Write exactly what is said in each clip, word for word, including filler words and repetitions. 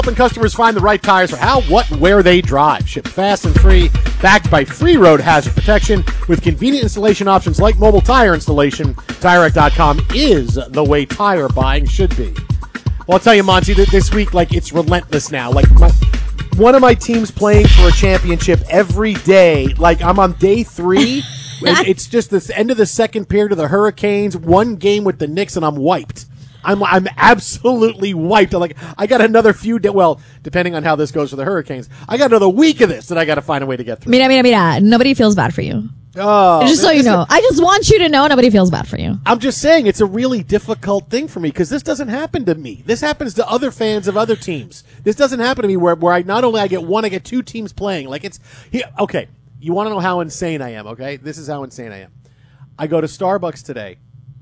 Helping customers find the right tires for how, what, and where they drive. Shipped fast and free, backed by free road hazard protection with convenient installation options like mobile tire installation. Tire Rack dot com is the way tire buying should be. Well, I'll tell you, Monty, that this week, like, it's relentless now. Like, my, one of my teams playing for a championship every day. Like, I'm on day three. It's just the end of the second period of the Hurricanes. One game with the Knicks, and I'm wiped. I'm I'm absolutely wiped. I'm like, I got another few, de- well, depending on how this goes for the Hurricanes, I got another week of this that I got to find a way to get through. Mira, mira, mira. Nobody feels bad for you. Oh, just so you know. I just want you to know nobody feels bad for you. I'm just saying it's a really difficult thing for me because this doesn't happen to me. This happens to other fans of other teams. This doesn't happen to me where, where I not only I get one, I get two teams playing. Like it's here. Okay, you want to know how insane I am, okay? This is how insane I am. I go to Starbucks today.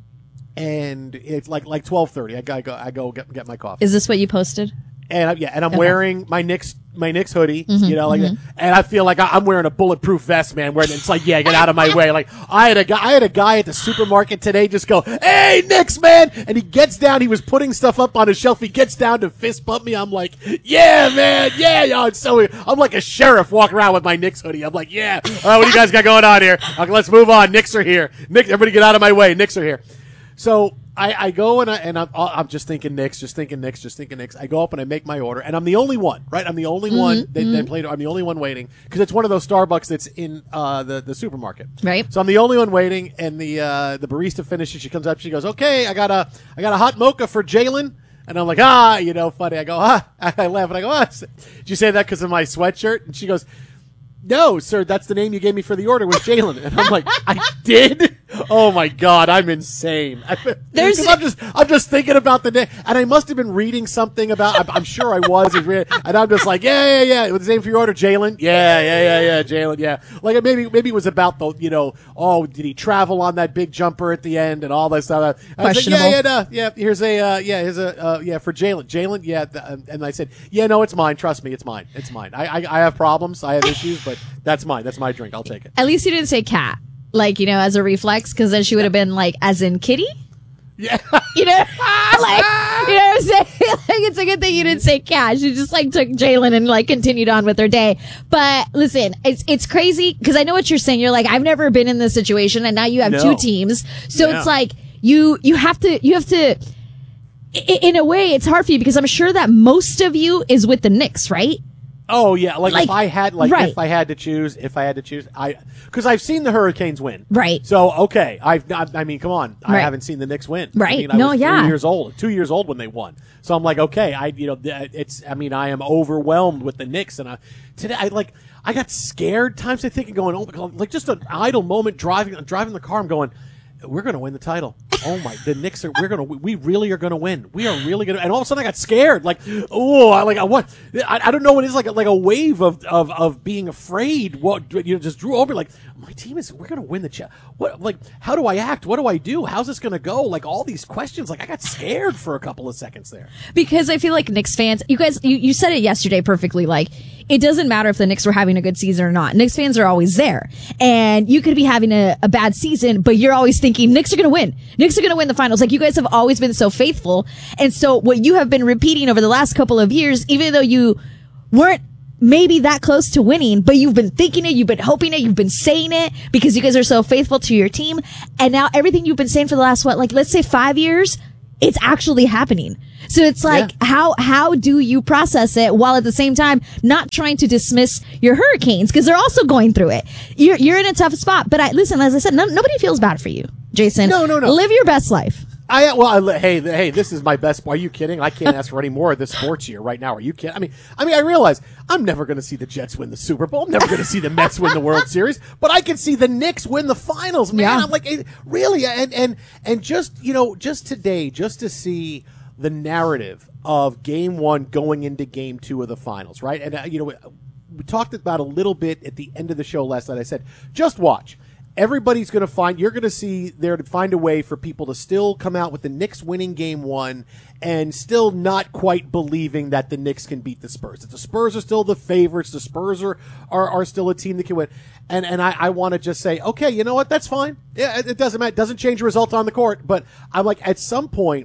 And it's like like twelve thirty. I go I go get get my coffee. Is this what you posted? And I, yeah, and I'm okay. wearing my Knicks my Knicks hoodie, mm-hmm, you know, like mm-hmm. that. And I feel like I, I'm wearing a bulletproof vest, man. Where it's like, yeah, get out of my way. Like I had a guy, I had a guy at the supermarket today just go, "Hey, Knicks, man!" And he gets down. He was putting stuff up on his shelf. He gets down to fist bump me. I'm like, "Yeah, man, yeah, yo." It's so I'm like a sheriff walking around with my Knicks hoodie. I'm like, "Yeah, all right, what do you guys got going on here? Okay, let's move on. Knicks are here. Knicks, everybody, get out of my way. Knicks are here." So I, I go and I and I'm, I'm just thinking Knicks, just thinking Knicks, just thinking Knicks. I go up and I make my order, and I'm the only one, right? I'm the only mm-hmm, one that, mm-hmm. that played. I'm the only one waiting because it's one of those Starbucks that's in uh, the the supermarket, right? So I'm the only one waiting, and the uh, the barista finishes. She comes up, she goes, "Okay, I got a I got a hot mocha for Jalen." And I'm like, ah, you know, funny. I go, ah, I laugh and I go, ah. Did you say that because of my sweatshirt? And she goes, "No, sir, that's the name you gave me for the order was Jalen." And I'm like, "I did? Oh my God, I'm insane." There's, I'm just, I'm just thinking about the name, and I must have been reading something about. I'm, I'm sure I was, and I'm just like, yeah, yeah, yeah. What's the name for your order, Jalen? Yeah, yeah, yeah, yeah, Jalen. Yeah, like maybe, maybe it was about the, you know, oh, did he travel on that big jumper at the end and all that stuff? I was like, yeah, yeah, no, yeah. Here's a, uh, yeah, here's a, uh, yeah, for Jalen, Jalen, yeah. The, and I said, yeah, no, it's mine. Trust me, it's mine. It's mine. I, I, I have problems. I have issues, but that's mine. That's my drink. I'll take it. At least you didn't say cat, like, you know, as a reflex, because then she would have been like, as in kitty? Yeah. You know? Like, you know what I'm saying? Like, it's a good thing you didn't say cat. She just, like, took Jalen and, like, continued on with her day. But, listen, it's it's crazy, because I know what you're saying. You're like, I've never been in this situation, and now you have no. two teams. So yeah. It's like, you you have to, you have to, in a way, it's hard for you, because I'm sure that most of you is with the Knicks, right? Oh yeah, like, like if I had like right. if I had to choose, if I had to choose, I because I've seen the Hurricanes win, right? So okay, I've not, I mean, come on, right. I haven't seen the Knicks win, right? I mean, I no, was yeah, three years old, two years old when they won. So I'm like, okay, I you know, it's I mean, I am overwhelmed with the Knicks, and I today I like I got scared times I think and going, oh my God, like just an idle moment driving driving the car, I'm going, we're going to win the title. Oh my, the Knicks are, we're going to, we really are going to win. We are really going to, and all of a sudden I got scared. Like, oh, I like, I, what? I, I don't know what it is, like, like a wave of, of, of being afraid. What, you know, just drew over, like, my team is, we're going to win the cha- What, like, how do I act? What do I do? How's this going to go? Like, all these questions, like, I got scared for a couple of seconds there. Because I feel like Knicks fans, you guys, you, you said it yesterday perfectly, like, it doesn't matter if the Knicks were having a good season or not. Knicks fans are always there. And you could be having a, a bad season, but you're always thinking, Knicks are going to win. Knicks are going to win the finals. Like, you guys have always been so faithful. And so what you have been repeating over the last couple of years, even though you weren't maybe that close to winning, but you've been thinking it, you've been hoping it, you've been saying it because you guys are so faithful to your team. And now everything you've been saying for the last, what, like, let's say five years, it's actually happening. So it's like, yeah. how, how do you process it while at the same time not trying to dismiss your Hurricanes? Cause they're also going through it. You're, you're in a tough spot, but I, listen, as I said, no, nobody feels bad for you, Jason. No, no, no. Live your best life. I, well, I, hey, hey, this is my best. Are you kidding? I can't ask for any more of this sports year right now. Are you kidding? I mean, I mean, I realize I'm never going to see the Jets win the Super Bowl. I'm never going to see the Mets win the World Series, but I can see the Knicks win the finals, man. Yeah. I'm like, really? And, and, and just, you know, just today, just to see the narrative of game one going into game two of the finals, right? And, uh, you know, we, we talked about a little bit at the end of the show last night. I said, just watch. Everybody's going to find, you're going to see there to find a way for people to still come out with the Knicks winning game one and still not quite believing that the Knicks can beat the Spurs. That the Spurs are still the favorites. The Spurs are, are, are still a team that can win. And, and I, I want to just say, okay, you know what? That's fine. Yeah, it doesn't matter. It doesn't change the result on the court. But I'm like, at some point,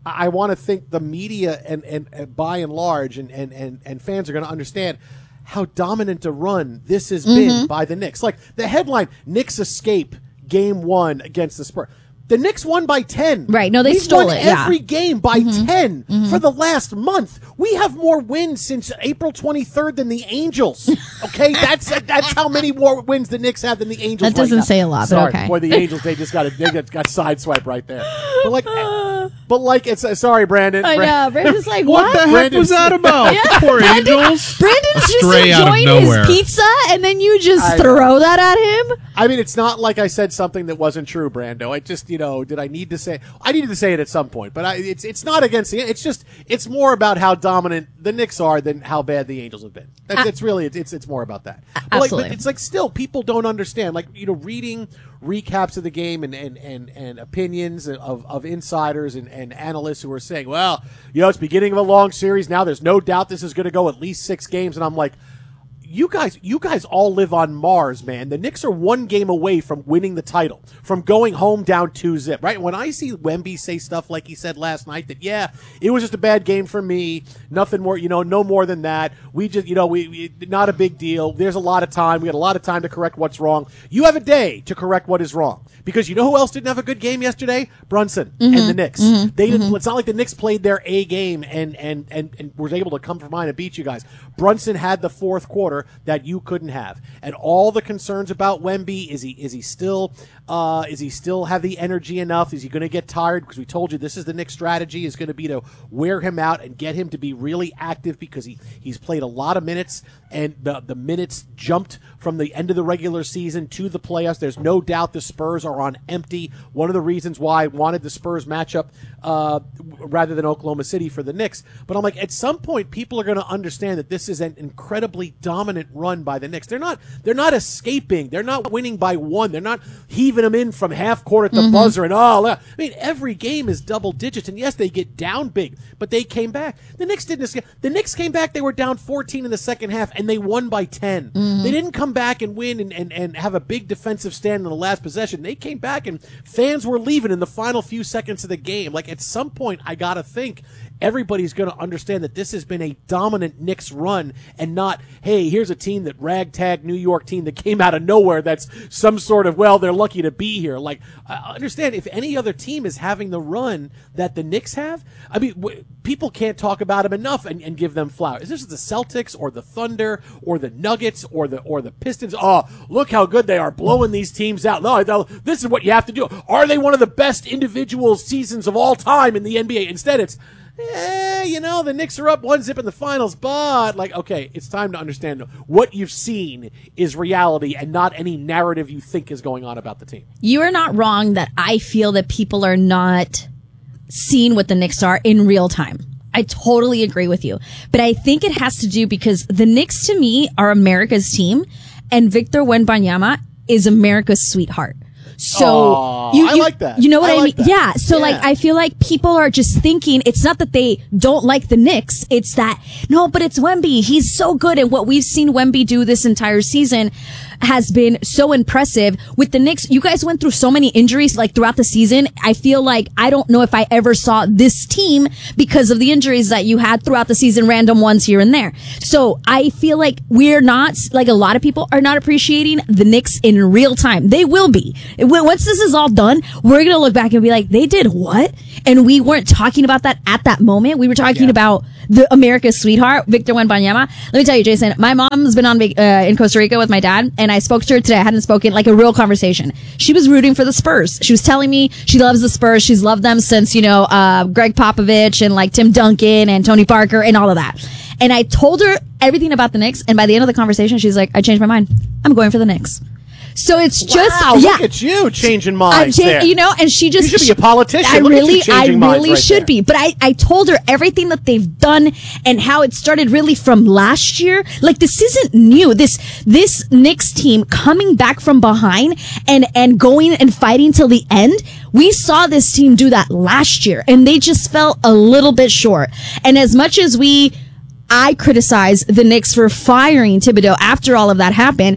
I, I want to think the media and, and, and by and large and, and, and, and fans are going to understand how dominant a run this has been mm-hmm. by the Knicks. Like the headline, Knicks escape game one against the Spurs. The Knicks won by ten. Right. No, they We've stole won it. every yeah. game by mm-hmm. ten mm-hmm. for the last month. We have more wins since April twenty-third than the Angels. Okay, that's that's how many more wins the Knicks have than the Angels. That doesn't right say a lot, Sorry, but okay. Boy, the Angels they just got a, they got, got sideswiped right there. But like, but like it's uh, sorry, Brandon. I know. Brandon's like, what, what the heck Brandon, was that about? Yeah, Poor Brandon, Angels. Brandon's just Stray out of enjoying nowhere. his pizza, and then you just I throw that at him. I mean, it's not like I said something that wasn't true, Brando. I just, you know, did I need to say? I needed to say it at some point, but I, it's it's not against the. It's just it's more about how dominant the Knicks are than how bad the Angels have been. It's, it's really it's, it's it's more about that. But like, but it's like still people don't understand. Like you know, reading recaps of the game and and, and, and opinions of, of insiders and, and analysts who are saying, well, you know, it's beginning of a long series now. There's no doubt this is going to go at least six games, and I'm like. You guys, you guys all live on Mars, man. The Knicks are one game away from winning the title, from going home down two zip, right? When I see Wemby say stuff like he said last night that, yeah, it was just a bad game for me, nothing more, you know, no more than that. We just, you know, we, we not a big deal. There's a lot of time. We had a lot of time to correct what's wrong. You have a day to correct what is wrong. Because you know who else didn't have a good game yesterday? Brunson mm-hmm. and the Knicks. Mm-hmm. They didn't. Mm-hmm. It's not like the Knicks played their A game and and and and was able to come from behind and beat you guys. Brunson had the fourth quarter that you couldn't have, and all the concerns about Wemby is he is he still uh, is he still have the energy enough? Is he going to get tired? Because we told you this is the Knicks' strategy is going to be to wear him out and get him to be really active because he he's played a lot of minutes and the the minutes jumped from the end of the regular season to the playoffs. There's no doubt the Spurs are on empty. One of the reasons why I wanted the Spurs matchup uh, rather than Oklahoma City for the Knicks. But I'm like, at some point, people are going to understand that this is an incredibly dominant run by the Knicks. They're not they're not escaping. They're not winning by one. They're not heaving them in from half court at the mm-hmm. buzzer and oh, I mean, every game is double digits. And yes, they get down big, but they came back. The Knicks didn't escape. The Knicks came back. They were down fourteen in the second half, and they won by ten. Mm-hmm. They didn't come back and win and, and, and have a big defensive stand in the last possession. They came back and fans were leaving in the final few seconds of the game. Like at some point, I got to think everybody's going to understand that this has been a dominant Knicks run and not, hey, here's a team that ragtag New York team that came out of nowhere that's some sort of, well, they're lucky to be here. Like, I understand if any other team is having the run that the Knicks have, I mean, w- people can't talk about them enough and, and give them flowers. Is this the Celtics or the Thunder or the Nuggets or the or the Pistons? Oh, look how good they are blowing these teams out. No, this is what you have to do. Are they one of the best individual seasons of all time in the N B A? Instead, it's Eh, you know, the Knicks are up one zip in the finals, but, like, okay, it's time to understand what you've seen is reality and not any narrative you think is going on about the team. You are not wrong that I feel that people are not seeing what the Knicks are in real time. I totally agree with you. But I think it has to do because the Knicks, to me, are America's team, and Victor Wembanyama is America's sweetheart. So Aww, you, you, I like that. You know what I, I like mean? That. Yeah. So yeah. like, I feel like people are just thinking it's not that they don't like the Knicks. It's that, no, but it's Wemby. He's so good. And what we've seen Wemby do this entire season has been so impressive with the Knicks. You guys went through so many injuries like throughout the season. I feel like I don't know if I ever saw this team because of the injuries that you had throughout the season, random ones here and there. So I feel like we're not, like a lot of people are not appreciating the Knicks in real time. They will be. Once this is all done, we're going to look back and be like, they did what? And we weren't talking about that at that moment. We were talking yeah. about the America's sweetheart, Victor Wembanyama. Let me tell you, Jason, my mom's been on uh, in Costa Rica with my dad, and I spoke to her today. I hadn't spoken, like a real conversation. She was rooting for the Spurs. She was telling me she loves the Spurs. She's loved them since, you know, uh, Greg Popovich and like Tim Duncan and Tony Parker and all of that. And I told her everything about the Knicks, and by the end of the conversation, she's like, I changed my mind. I'm going for the Knicks. So it's just wow, yeah. Look at you changing minds. Uh, there. You know, and she just you should be a politician. I look really, at you I really right should there. be. But I, I told her everything that they've done and how it started really from last year. Like this isn't new. This this Knicks team coming back from behind and and going and fighting till the end. We saw this team do that last year, and they just fell a little bit short. And as much as we, I criticize the Knicks for firing Thibodeau after all of that happened.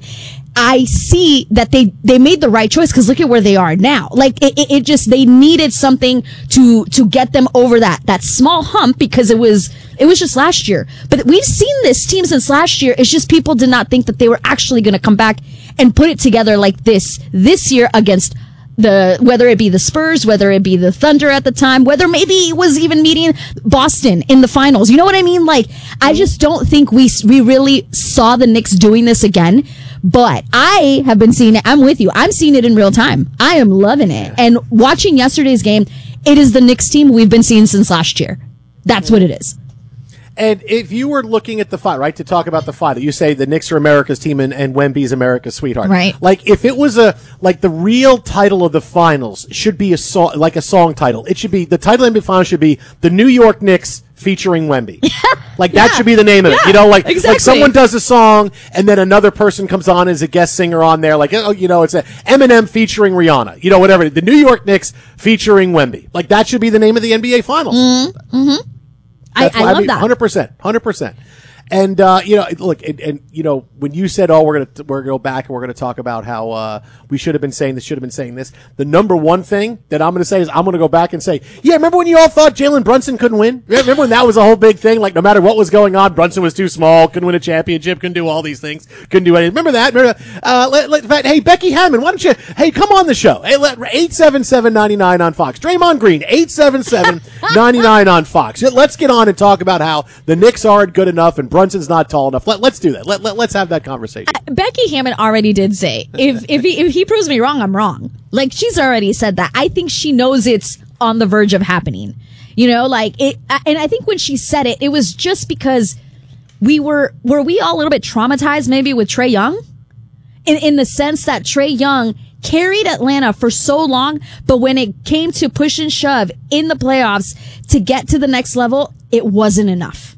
I see that they, they made the right choice because look at where they are now. Like it, it, it just, they needed something to, to get them over that, that small hump because it was, it was just last year. But we've seen this team since last year. It's just people did not think that they were actually going to come back and put it together like this this year against the, whether it be the Spurs, whether it be the Thunder at the time, whether maybe it was even meeting Boston in the finals. You know what I mean? Like, I just don't think we, we really saw the Knicks doing this again. But I have been seeing it. I'm with you. I'm seeing it in real time. I am loving it. And watching yesterday's game, it is the Knicks team we've been seeing since last year. That's what it is. And if you were looking at the fight, right, to talk about the fight, you say the Knicks are America's team and, and Wemby's America's sweetheart. Right. Like, if it was a, like the real title of the finals should be a song, like a song title. It should be, the title of the finals should be the New York Knicks featuring Wemby. Like, that yeah. should be the name of it. Yeah, You know, like, exactly. like someone does a song and then another person comes on as a guest singer on there. Like, oh, you know, it's a Eminem featuring Rihanna. You know, whatever. The New York Knicks featuring Wemby. Like, that should be the name of the N B A finals. Mm-hmm. Mm-hmm. I, I love I mean, that. one hundred percent. one hundred percent. And, uh, you know, look, and, and, you know, when you said, oh, we're going to, we're going to go back and we're going to talk about how, uh, we should have been saying this, should have been saying this. The number one thing that I'm going to say is I'm going to go back and say, yeah, remember when you all thought Jalen Brunson couldn't win? Remember when that was a whole big thing? Like, no matter what was going on, Brunson was too small, couldn't win a championship, couldn't do all these things, couldn't do anything. Remember that? Remember, uh, let, let, in fact, hey, Becky Hammond, why don't you, hey, come on the show. Hey, let, eight seven seven, nine nine on Fox. Draymond Green, eight seven seven, nine nine on Fox. Let's get on and talk about how the Knicks aren't good enough and Brunson's not tall enough. Let, let's do that. Let, let, let's have that conversation. Uh, Becky Hammond already did say, if if he, if he proves me wrong, I'm wrong. Like, she's already said that. I think she knows it's on the verge of happening. You know, like it, and I think when she said it, it was just because we were, were we all a little bit traumatized maybe with Trae Young? In, in the sense that Trae Young carried Atlanta for so long, but when it came to push and shove in the playoffs to get to the next level, it wasn't enough.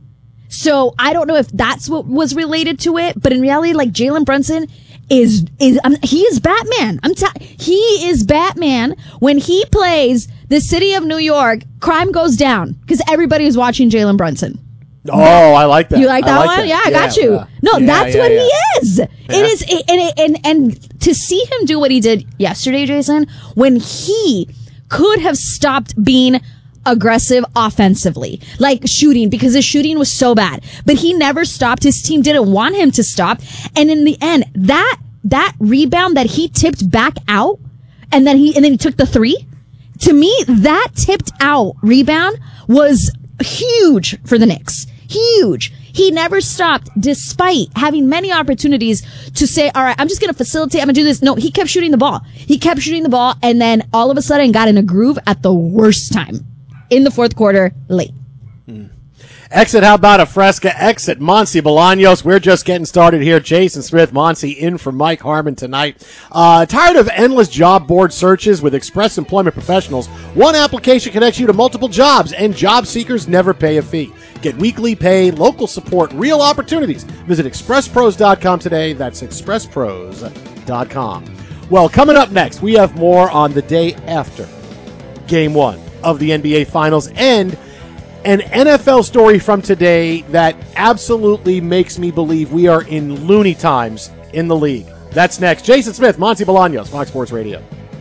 So I don't know if that's what was related to it, but in reality, like Jalen Brunson is, is, um, he is Batman. I'm ta- he is Batman. When he plays the city of New York, crime goes down because everybody is watching Jalen Brunson. Oh, I like that. You like that I like one? That. Yeah, I got you. Uh, no, yeah, that's yeah, what yeah. he is. Yeah. It is, it, and, it, and and to see him do what he did yesterday, Jason, when he could have stopped being aggressive offensively, like shooting, because his shooting was so bad, but he never stopped. His team didn't want him to stop, and in the end, that that rebound that he tipped back out, and then he and then he took the three. To me, that tipped out rebound was huge for the Knicks. Huge. He never stopped despite having many opportunities to say, all right, I'm just going to facilitate. I'm going to do this. No, he kept shooting the ball. He kept shooting the ball and then all of a sudden got in a groove at the worst time in the fourth quarter late. Hmm. Exit, how about a Fresca exit? Monty Bolaños, we're just getting started here. Jason Smith, Monty in for Mike Harmon tonight. Uh, tired of endless job board searches with Express Employment Professionals? One application connects you to multiple jobs, and job seekers never pay a fee. Get weekly pay, local support, real opportunities. Visit express pros dot com today. That's express pros dot com. Well, coming up next, we have more on the day after Game one of the N B A Finals and an N F L story from today that absolutely makes me believe we are in loony times in the league. That's next. Jason Smith, Monty Bolaños, Fox Sports Radio.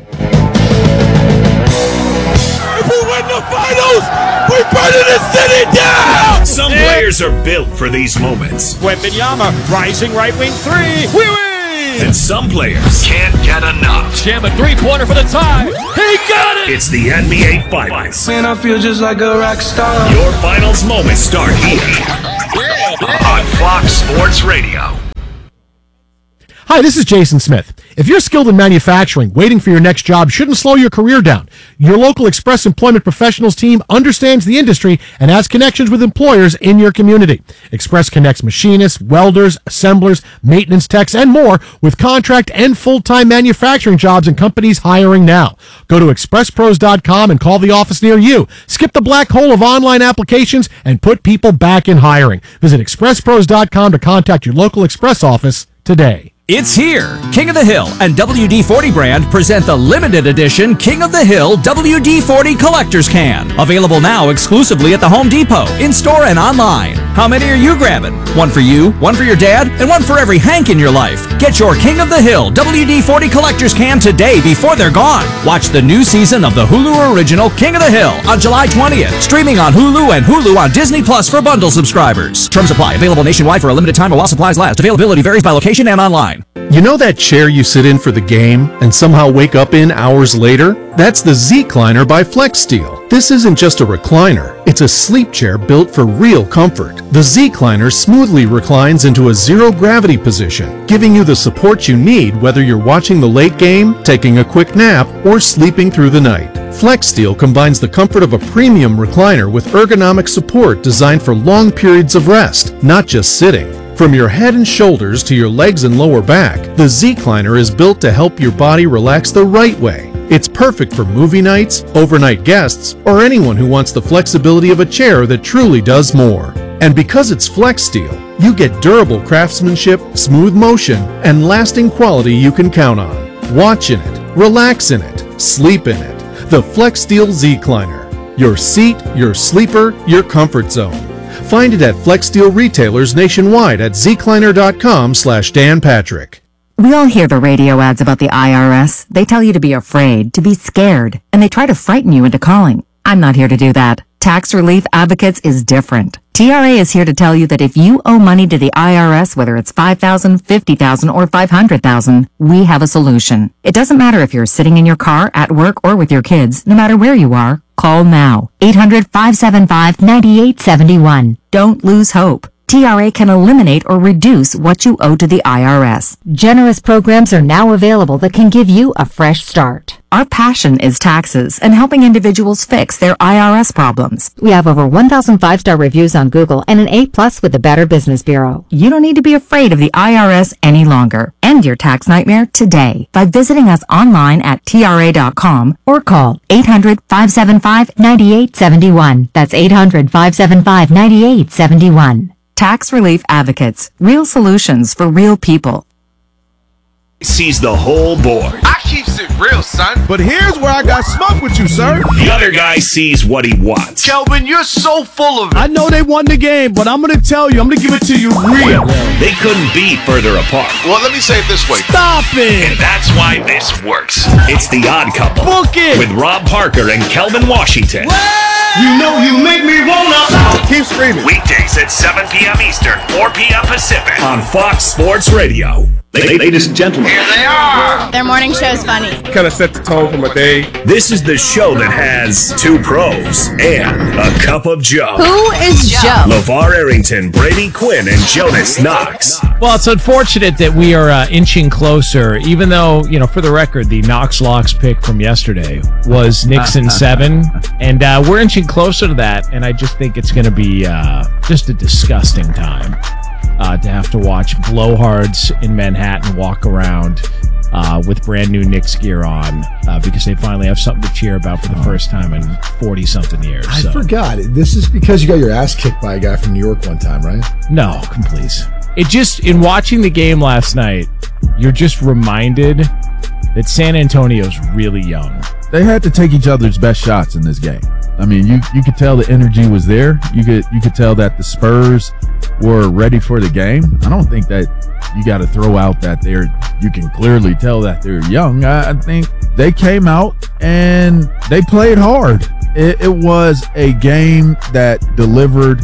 If we win the finals, we're burning the city down! Some players are built for these moments. Wembanyama, rising right wing three. We win! And some players can't get enough. Jam a three-pointer for the tie. He got it! It's the N B A Finals. Man, I feel just like a rock star. Your finals moments start here on Fox Sports Radio. Hi, this is Jason Smith. If you're skilled in manufacturing, waiting for your next job shouldn't slow your career down. Your local Express Employment Professionals team understands the industry and has connections with employers in your community. Express connects machinists, welders, assemblers, maintenance techs, and more with contract and full-time manufacturing jobs and companies hiring now. Go to express pros dot com and call the office near you. Skip the black hole of online applications and put people back in hiring. Visit express pros dot com to contact your local Express office today. It's here! King of the Hill and W D forty brand present the limited edition King of the Hill W D forty Collector's Can. Available now exclusively at the Home Depot, in-store and online. How many are you grabbing? One for you, one for your dad, and one for every Hank in your life. Get your King of the Hill W D forty Collector's Can today before they're gone. Watch the new season of the Hulu original King of the Hill on July twentieth. Streaming on Hulu and Hulu on Disney Plus for bundle subscribers. Terms apply. Available nationwide for a limited time while supplies last. Availability varies by location and online. You know that chair you sit in for the game and somehow wake up in hours later? That's the Z-Cliner by FlexSteel. This isn't just a recliner, it's a sleep chair built for real comfort. The Z-Cliner smoothly reclines into a zero-gravity position, giving you the support you need whether you're watching the late game, taking a quick nap, or sleeping through the night. FlexSteel combines the comfort of a premium recliner with ergonomic support designed for long periods of rest, not just sitting. From your head and shoulders to your legs and lower back, the Z-Cliner is built to help your body relax the right way. It's perfect for movie nights, overnight guests, or anyone who wants the flexibility of a chair that truly does more. And because it's FlexSteel, you get durable craftsmanship, smooth motion, and lasting quality you can count on. Watch in it, relax in it, sleep in it. The FlexSteel Z-Cliner. Your seat, your sleeper, your comfort zone. Find it at FlexSteel retailers nationwide at zcliner.com slash Dan Patrick. We all hear the radio ads about the I R S. They tell you to be afraid, to be scared, and they try to frighten you into calling. I'm not here to do that. Tax Relief Advocates is different. T R A is here to tell you that if you owe money to the I R S, whether it's five thousand dollars, fifty thousand dollars, or five hundred thousand dollars, we have a solution. It doesn't matter if you're sitting in your car, at work, or with your kids. No matter where you are, call now. eight hundred, five seven five, nine eight seven one. Don't lose hope. T R A can eliminate or reduce what you owe to the I R S. Generous programs are now available that can give you a fresh start. Our passion is taxes and helping individuals fix their I R S problems. We have over one thousand five-star reviews on Google and an A plus with the Better Business Bureau. You don't need to be afraid of the I R S any longer. End your tax nightmare today by visiting us online at T R A dot com or call eight hundred, five seven five, nine eight seven one. That's eight hundred, five seven five, nine eight seven one. Tax Relief Advocates. Real solutions for real people. Sees the whole board. I keeps it real, son. But here's where I got smart with you, sir. The other guy sees what he wants. Kelvin, you're so full of it. I know they won the game, but I'm going to tell you, I'm going to give it to you real. They couldn't be further apart. Well, let me say it this way. Stop it. And that's why this works. It's The Odd Couple. Book it. With Rob Parker and Kelvin Washington. You know you make me wanna. Keep screaming. Weekdays at seven p.m. Eastern, four p.m. Pacific on Fox Sports Radio. Ladies and gentlemen, Here they are. Their morning show's funny. Kind of set the tone for my day. this is the show that has two pros and a cup of Joe. Who is Joe? LeVar Arrington, Brady Quinn, and Jonas Knox. Well, it's unfortunate that we are uh, inching closer, even though, you know, for the record, the Knox Locks pick from yesterday was Nixon seven, and uh, we're inching closer to that, and I just think it's going to be uh, just a disgusting time uh, to have to watch blowhards in Manhattan walk around uh, with brand new Knicks gear on uh, because they finally have something to cheer about for the first time in forty-something years. I so. forgot. This is because you got your ass kicked by a guy from New York one time, right? No, please. It just, in watching the game last night, you're just reminded that San Antonio's really young. They had to take each other's best shots in this game. I mean, you you could tell the energy was there. You could you could tell that the Spurs were ready for the game. I don't think that you got to throw out that they're. You can clearly tell that they're young. I, I think they came out and they played hard. It, it was a game that delivered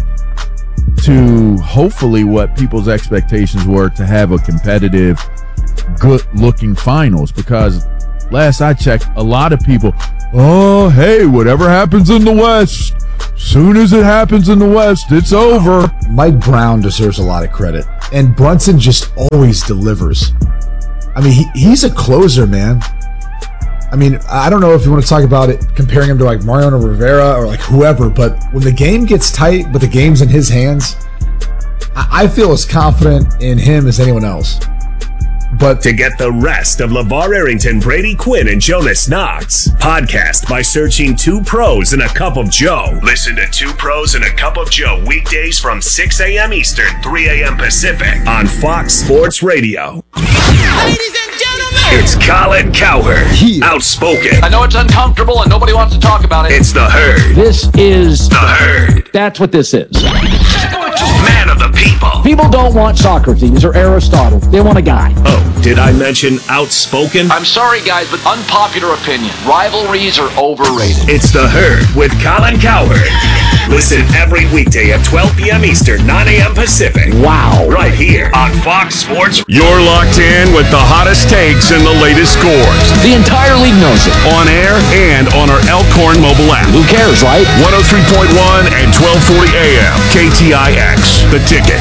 to hopefully what people's expectations were, to have a competitive, good-looking finals, because last I checked, a lot of people, oh, hey, whatever happens in the West, soon as it happens in the West, it's over. Mike Brown deserves a lot of credit, and Brunson just always delivers. I mean, he, he's a closer, man. I mean, I don't know if you want to talk about it, comparing him to like Mariano Rivera or like whoever, but when the game gets tight, but the game's in his hands, I, I feel as confident in him as anyone else. But to get the rest of LeVar Arrington, Brady Quinn, and Jonas Knox, podcast by searching Two Pros and a Cup of Joe. Listen to Two Pros and a Cup of Joe weekdays from six a.m. Eastern, three a.m. Pacific on Fox Sports Radio. Ladies and gentlemen, it's Colin Cowherd, outspoken. I know it's uncomfortable and nobody wants to talk about it. It's the Herd. This is the Herd. That's what this is. Man of the people. People don't want Socrates or Aristotle. They want a guy. Oh, did I mention outspoken? I'm sorry, guys, but unpopular opinion. Rivalries are overrated. It's the Herd with Colin Cowherd. Listen every weekday at twelve p.m. Eastern, nine a.m. Pacific. Wow. Right here on Fox Sports. You're locked in with the hottest takes and the latest scores. The entire league knows it. On air and on our Elkhorn mobile app. Who cares, right? one oh three point one and twelve forty a.m. K T I X. The Ticket.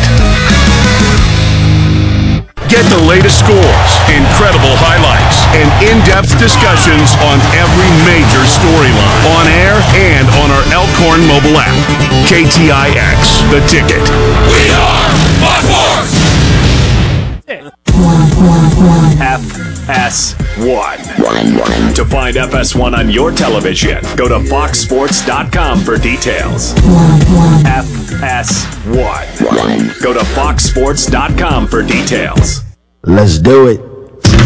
Get the latest scores, incredible highlights, and in-depth discussions on every major storyline. On air and on our Elkhorn mobile app. K T I X. The Ticket. We are Fox Sports! F S one. To find F S one on your television, go to fox sports dot com for details. F S one. Go to fox sports dot com for details. Let's do it.